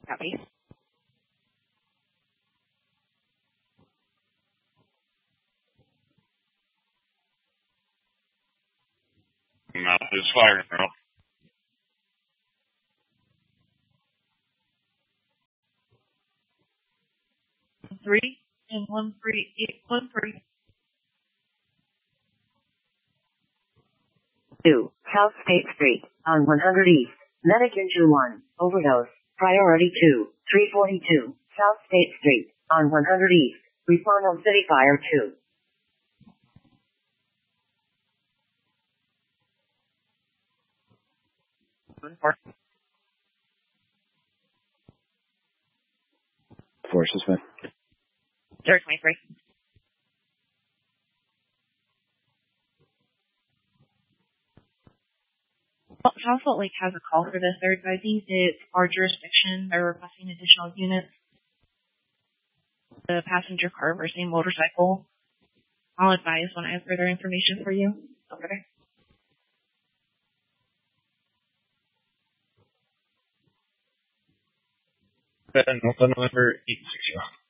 Copy. Mouth is firing, girl. Three and 13813. 2, South State Street, on 100 East, medic issue 1, overdose, priority 2, 342, South State Street, on 100 East, respond on City Fire 2. Force is fine. 023. Well, South Salt Lake has a call for this. They're advising it's our jurisdiction. They're requesting additional units. The passenger car versus a motorcycle. I'll advise when I have further information for you. Over there. November 860.